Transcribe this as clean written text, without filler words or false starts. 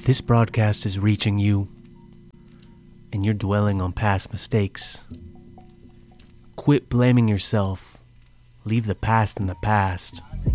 If this broadcast is reaching you and you're dwelling on past mistakes, quit blaming yourself. Leave the past in the past.